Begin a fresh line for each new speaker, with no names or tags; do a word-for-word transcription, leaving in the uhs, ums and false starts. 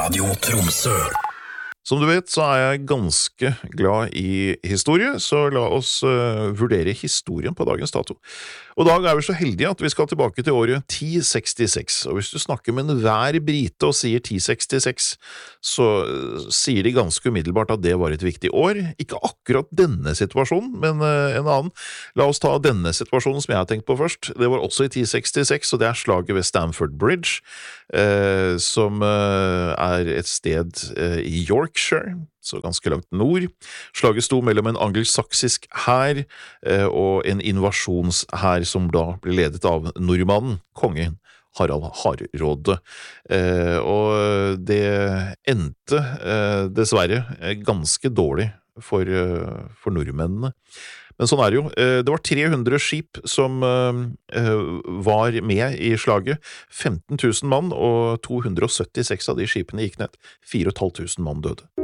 Radio Tromsø.
Som du vet, så er jeg ganske glad i historie, så la oss uh, vurdere historien på dagens dato. Og i dag er vi så heldige at vi skal tilbake til året ti sekstiseks, og hvis du snakker med enhver brite og sier ti sekstiseks, så uh, sier de ganske umiddelbart at det var et viktig år. Ikke akkurat denne situasjonen, men uh, en annen. La oss ta denne situasjonen som jeg har tenkt på først. Det var også i ti sekstiseks, og det er slaget ved Stamford Bridge, uh, som uh, er et sted uh, i Yorkshire, så ganske langt nord. Slaget sto mellom en angelsaksisk hær eh, og en invasjonshær som da ble ledet av nordmannen, kongen Harald Hardråde. Eh, og det endte eh, dessverre ganske dårlig for, eh, for nordmennene. Men sånn er det jo. Det var tre hundre skip som var med i slaget, femten tusen mann, og to hundre og syttiseks av de skipene gikk ned. fire tusen fem hundre mann døde.